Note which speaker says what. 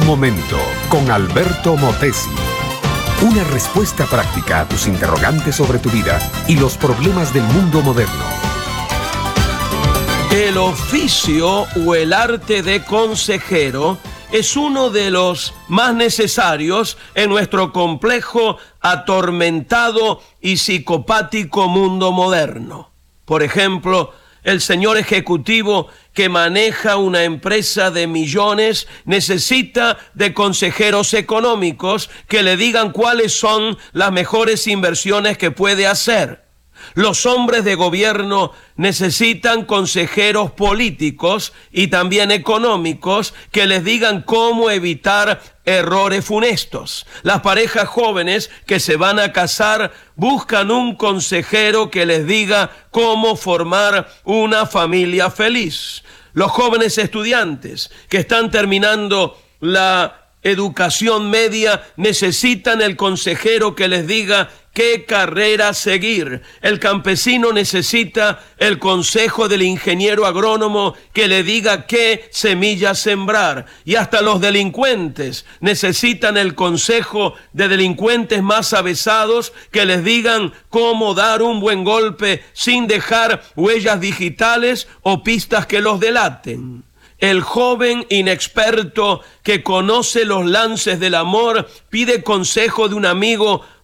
Speaker 1: Un momento con Alberto Motesi. Una respuesta práctica a tus interrogantes sobre tu vida y los problemas del mundo moderno.
Speaker 2: El oficio o el arte de consejero es uno de los más necesarios en nuestro complejo, atormentado y psicopático mundo moderno. Por ejemplo, el señor ejecutivo que maneja una empresa de millones necesita de consejeros económicos que le digan cuáles son las mejores inversiones que puede hacer. Los hombres de gobierno necesitan consejeros políticos y también económicos que les digan cómo evitar errores funestos. Las parejas jóvenes que se van a casar buscan un consejero que les diga cómo formar una familia feliz. Los jóvenes estudiantes que están terminando la educación media necesitan el consejero que les diga qué carrera seguir. El campesino necesita el consejo del ingeniero agrónomo que le diga qué semillas sembrar. Y hasta los delincuentes necesitan el consejo de delincuentes más avesados que les digan cómo dar un buen golpe sin dejar huellas digitales o pistas que los delaten. El joven inexperto que conoce los lances del amor pide consejo de un amigo